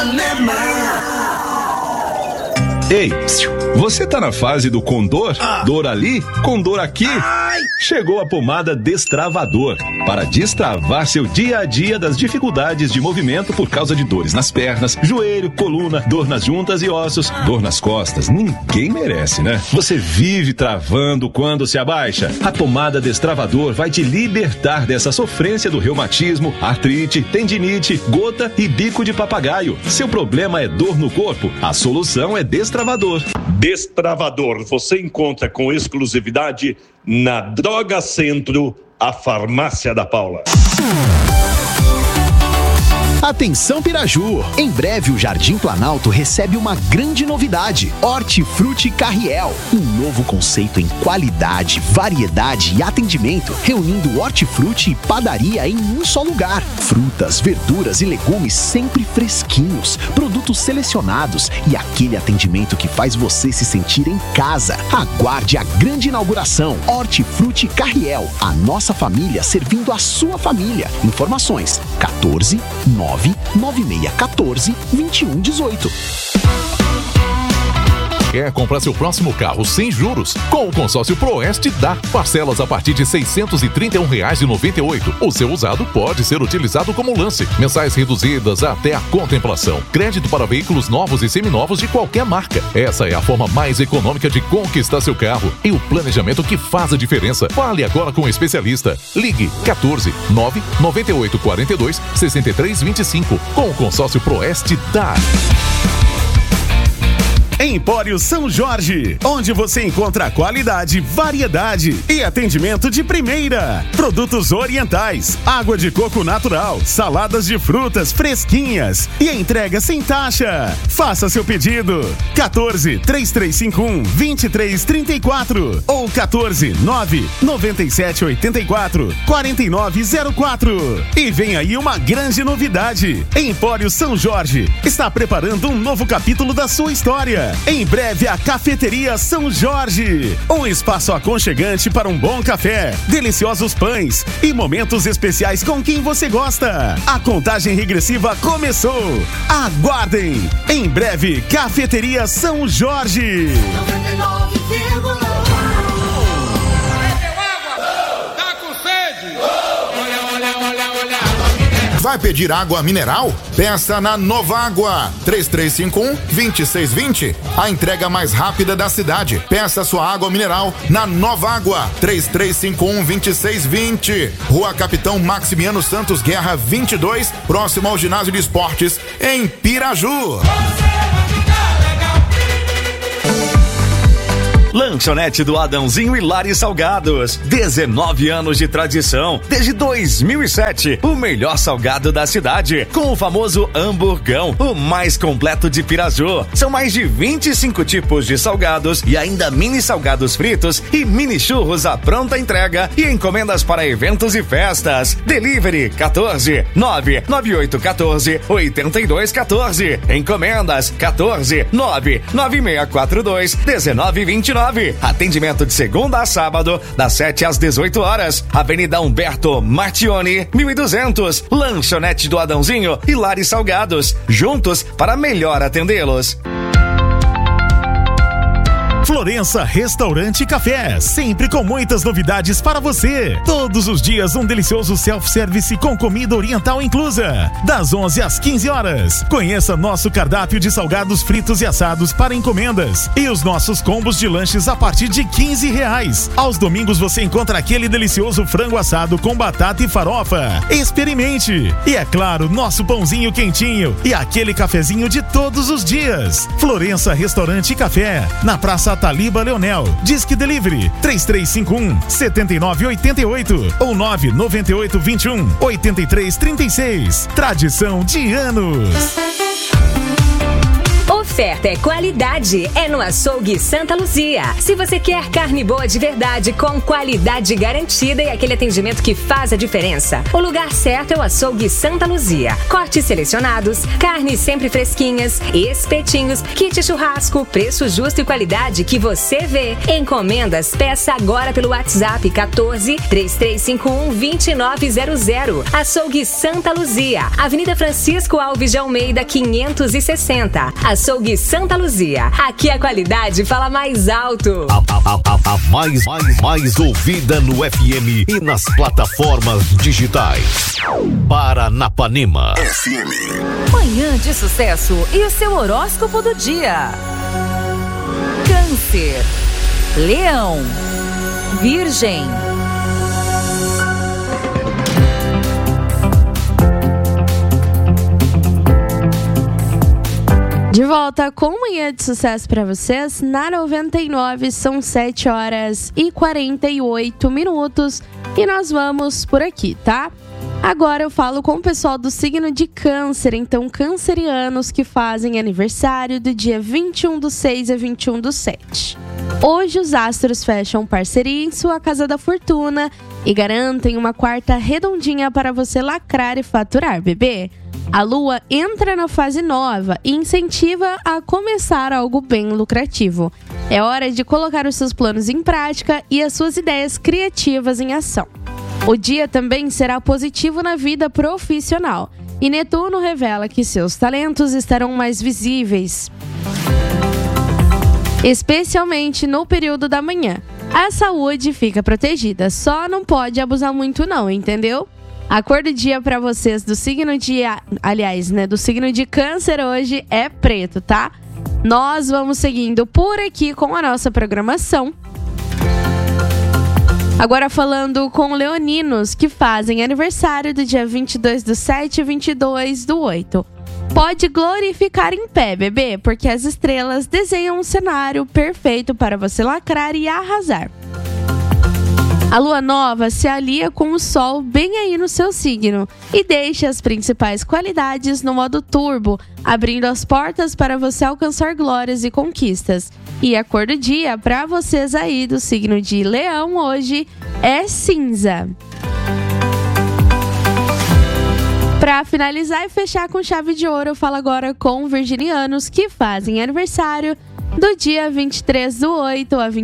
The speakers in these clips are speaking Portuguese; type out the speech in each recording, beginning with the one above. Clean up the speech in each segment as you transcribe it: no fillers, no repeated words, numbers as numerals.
Ei, você tá na fase do Condor? Dor ali, Condor aqui? Chegou a pomada Destravador para destravar seu dia a dia das dificuldades de movimento por causa de dores nas pernas, joelho, coluna, dor nas juntas e ossos, dor nas costas. Ninguém merece, né? Você vive travando quando se abaixa. A pomada Destravador vai te libertar dessa sofrência do reumatismo, artrite, tendinite, gota e bico de papagaio. Seu problema é dor no corpo? A solução é Destravador. Destravador você encontra com exclusividade na Droga Centro, a Farmácia da Paula. Atenção Piraju, em breve o Jardim Planalto recebe uma grande novidade, Hortifruti Carriel, um novo conceito em qualidade, variedade e atendimento, reunindo hortifruti e padaria em um só lugar. Frutas, verduras e legumes sempre fresquinhos, produtos selecionados e aquele atendimento que faz você se sentir em casa. Aguarde a grande inauguração, Hortifruti Carriel, a nossa família servindo a sua família. Informações 14 99614 2118. Quer comprar seu próximo carro sem juros? Com o consórcio Proeste dá. Parcelas a partir de R$ 631,98. O seu usado pode ser utilizado como lance. Mensais reduzidas até a contemplação. Crédito para veículos novos e seminovos de qualquer marca. Essa é a forma mais econômica de conquistar seu carro. E o planejamento que faz a diferença. Fale agora com o especialista. Ligue 14 998 42 63 25. Com o consórcio Proeste dá. Empório São Jorge, onde você encontra qualidade, variedade e atendimento de primeira. Produtos orientais, água de coco natural, saladas de frutas fresquinhas e entrega sem taxa. Faça seu pedido. 14 3351 2334 ou 14 997 84 4904. E vem aí uma grande novidade. Empório São Jorge está preparando um novo capítulo da sua história. Em breve, a Cafeteria São Jorge. Um espaço aconchegante para um bom café, deliciosos pães e momentos especiais com quem você gosta. A contagem regressiva começou. Aguardem! Em breve, Cafeteria São Jorge. 99,1. Vai pedir água mineral? Peça na Nova Água, 3351-2620. A entrega mais rápida da cidade. Peça sua água mineral na Nova Água, 3351-2620. Rua Capitão Maximiano Santos Guerra 22, próximo ao Ginásio de Esportes, em Piraju. Lanchonete do Adãozinho e Lares Salgados. 19 anos de tradição. Desde 2007, o melhor salgado da cidade. Com o famoso hamburgão, o mais completo de Piraju. São mais de 25 tipos de salgados e ainda mini salgados fritos e mini churros à pronta entrega e encomendas para eventos e festas. Delivery 14 99814 8214. Encomendas 14 99642 1929. Atendimento de segunda a sábado, das 7 às 18 horas. Avenida Humberto Martioni, 1200. Lanchonete do Adãozinho e Lares Salgados. Juntos para melhor atendê-los. Florença Restaurante e Café, sempre com muitas novidades para você. Todos os dias um delicioso self-service com comida oriental inclusa, das 11 às 15 horas. Conheça nosso cardápio de salgados fritos e assados para encomendas e os nossos combos de lanches a partir de R$15. Aos domingos você encontra aquele delicioso frango assado com batata e farofa. Experimente! E é claro, nosso pãozinho quentinho e aquele cafezinho de todos os dias. Florença Restaurante e Café, na Praça Taliba Leonel. Disque Delivery 3351-7988 ou 99821-8336. Tradição de anos. certo é qualidade, é no Açougue Santa Luzia. Se você quer carne boa de verdade, com qualidade garantida e aquele atendimento que faz a diferença, o lugar certo é o Açougue Santa Luzia. Cortes selecionados, carnes sempre fresquinhas, espetinhos, kit churrasco, preço justo e qualidade que você vê. Encomendas, peça agora pelo WhatsApp 14 3351 2900. Açougue Santa Luzia, Avenida Francisco Alves de Almeida 560. Açougue Santa Luzia. Aqui a qualidade fala mais alto. A mais ouvida no FM e nas plataformas digitais. Paranapanema FM. Manhã de sucesso e o seu horóscopo do dia. Câncer, Leão, Virgem. De volta com Manhã de Sucesso para vocês, na 99, são 7 horas e 48 minutos e nós vamos por aqui, tá? Agora eu falo com o pessoal do signo de Câncer, então cancerianos que fazem aniversário do dia 21/6 a 21/7. Hoje os astros fecham parceria em sua casa da fortuna e garantem uma quarta redondinha para você lacrar e faturar, bebê. A lua entra na fase nova e incentiva a começar algo bem lucrativo. É hora de colocar os seus planos em prática e as suas ideias criativas em ação. O dia também será positivo na vida profissional e Netuno revela que seus talentos estarão mais visíveis, especialmente no período da manhã. A saúde fica protegida, só não pode abusar muito não, entendeu? A cor do dia para vocês do signo de, do signo de Câncer hoje é preto, tá? Nós vamos seguindo por aqui com a nossa programação. Agora falando com leoninos que fazem aniversário do dia 22/7 e 22/8. Pode glorificar em pé, bebê, porque as estrelas desenham um cenário perfeito para você lacrar e arrasar. A lua nova se alia com o sol bem aí no seu signo e deixa as principais qualidades no modo turbo, abrindo as portas para você alcançar glórias e conquistas. E a cor do dia para vocês aí do signo de Leão hoje é cinza. Para finalizar e fechar com chave de ouro, eu falo agora com virginianos que fazem aniversário do dia 23/8 a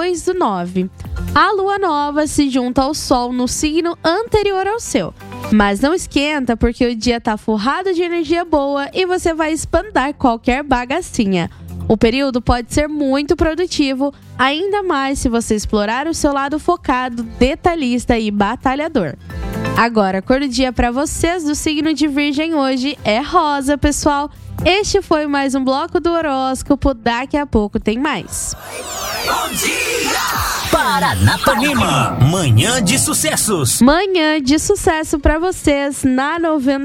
22/9. A lua nova se junta ao sol no signo anterior ao seu. Mas não esquenta porque o dia tá forrado de energia boa e você vai espantar qualquer bagacinha. O período pode ser muito produtivo, ainda mais se você explorar o seu lado focado, detalhista e batalhador. Agora, a cor do dia para vocês do signo de Virgem hoje é rosa, pessoal. Este foi mais um bloco do horóscopo. Daqui a pouco tem mais. Bom dia! Paranapanema, manhã de sucessos. Manhã de sucesso para vocês na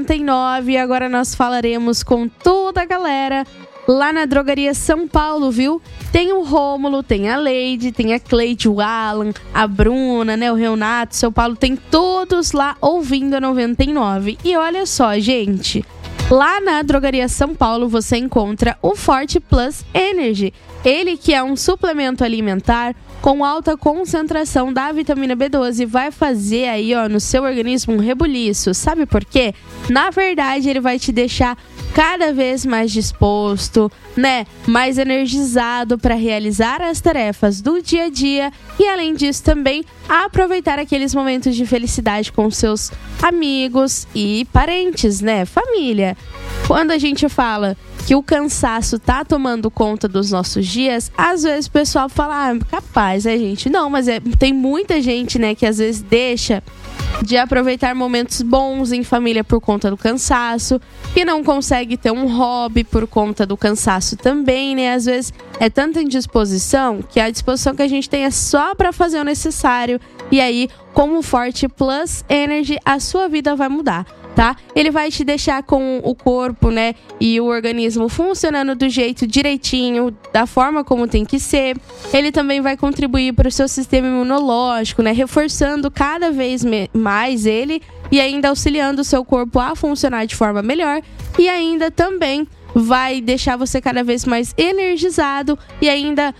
99. Agora nós falaremos com toda a galera lá na Drogaria São Paulo, viu? Tem o Rômulo, tem a Leide, tem a Cleide, o Alan, a Bruna, né, o Renato, São Paulo, tem todos lá ouvindo a 99. E olha só, gente, lá na Drogaria São Paulo você encontra o Forte Plus Energy. Ele que é um suplemento alimentar com alta concentração da vitamina B12, vai fazer aí, ó, no seu organismo um rebuliço. Sabe por quê? Na verdade, ele vai te deixar cada vez mais disposto, né? Mais energizado para realizar as tarefas do dia a dia e, além disso, também aproveitar aqueles momentos de felicidade com seus amigos e parentes, né? Família. Quando a gente fala que o cansaço tá tomando conta dos nossos dias, às vezes o pessoal fala, capaz, gente? Não, mas tem muita gente, né, que às vezes deixa de aproveitar momentos bons em família por conta do cansaço, que não consegue ter um hobby por conta do cansaço também, né? Às vezes é tanta indisposição que a disposição que a gente tem é só para fazer o necessário. E aí, com o Forte Plus Energy, a sua vida vai mudar, tá? Ele vai te deixar com o corpo, né, e o organismo funcionando do jeito direitinho, da forma como tem que ser. Ele também vai contribuir para o seu sistema imunológico, né, reforçando cada vez mais ele e ainda auxiliando o seu corpo a funcionar de forma melhor. E ainda também vai deixar você cada vez mais energizado e ainda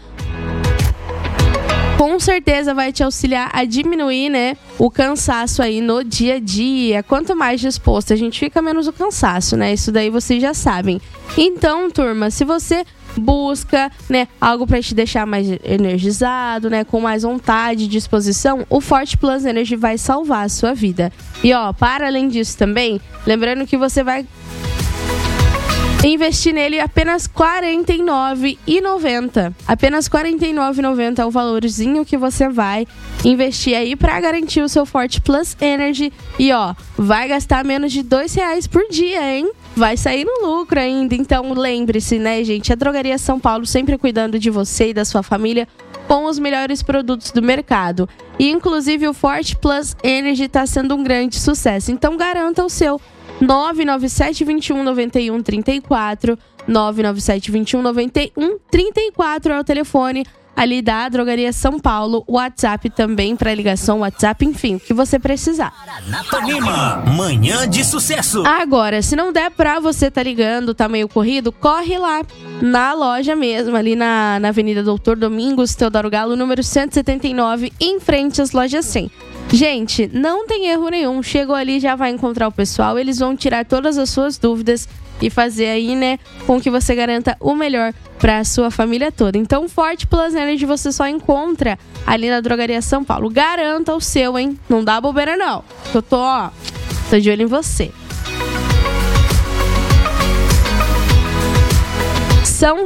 com certeza vai te auxiliar a diminuir, né, o cansaço aí no dia a dia. Quanto mais disposto a gente fica, menos o cansaço, né? Isso daí vocês já sabem. Então, turma, se você busca, né, algo para te deixar mais energizado, né, com mais vontade e disposição, o Forte Plus Energy vai salvar a sua vida. E ó, para além disso também, lembrando que você vai investir nele apenas R$ 49,90. Apenas R$ 49,90 é o valorzinho que você vai investir aí para garantir o seu Forte Plus Energy. E ó, vai gastar menos de R$2 por dia, hein? Vai sair no lucro ainda. Então lembre-se, né, gente? A Drogaria São Paulo sempre cuidando de você e da sua família com os melhores produtos do mercado. E inclusive o Forte Plus Energy está sendo um grande sucesso. Então garanta o seu. 997 21 91 34 997 21 91 34 é o telefone ali da Drogaria São Paulo. O WhatsApp também para ligação, WhatsApp, enfim, o que você precisar. Paranapanema, manhã de sucesso. Agora, se não der pra você tá ligando, tá meio corrido, corre lá na loja mesmo, ali na Avenida Doutor Domingos Teodoro Galo, número 179, em frente às lojas 100. Gente, não tem erro nenhum. Chegou ali, já vai encontrar o pessoal. Eles vão tirar todas as suas dúvidas e fazer aí, né, com que você garanta o melhor para a sua família toda. Então, Forte Plus Energy você só encontra ali na Drogaria São Paulo. Garanta o seu, hein? Não dá bobeira, não. Eu tô de olho em você. São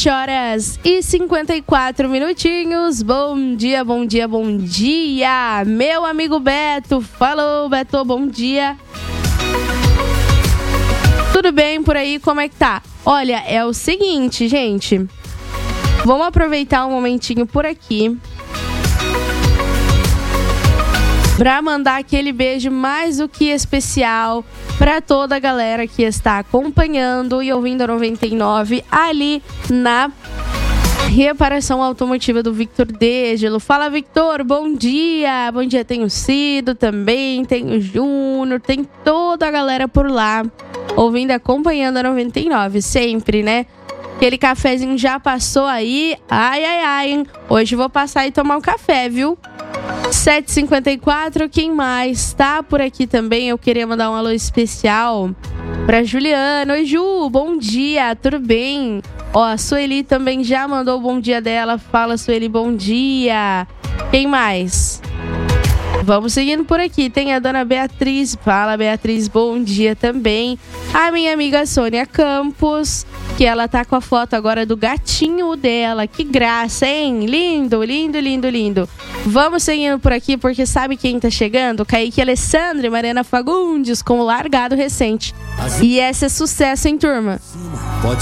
7h54. Bom dia, bom dia, bom dia. Meu amigo Beto. Falou, Beto, bom dia. Tudo bem por aí? Como é que tá? Olha, é o seguinte, gente. Vamos aproveitar um momentinho por aqui para mandar aquele beijo mais do que especial para toda a galera que está acompanhando e ouvindo a 99 ali na reparação automotiva do Victor Dégelo. Fala, Victor, bom dia. Bom dia, tem o Cido também, tem o Júnior, tem toda a galera por lá ouvindo, acompanhando a 99 sempre, né? Aquele cafezinho já passou aí. Ai, ai, ai, hein? Hoje vou passar e tomar um café, viu? 7h54, quem mais tá por aqui também? Eu queria mandar um alô especial pra Juliana. Oi, Ju, bom dia, tudo bem? Ó, a Sueli também já mandou o bom dia dela. Fala, Sueli, bom dia. Quem mais? Vamos seguindo por aqui. Tem a dona Beatriz. Fala, Beatriz, bom dia também. A minha amiga Sônia Campos, que ela tá com a foto agora do gatinho dela. Que graça, hein? Lindo, lindo, lindo, lindo. Vamos seguindo por aqui, porque sabe quem tá chegando? Kaique Alessandro e Mariana Fagundes com o Largado Recente. E esse é sucesso, hein, turma?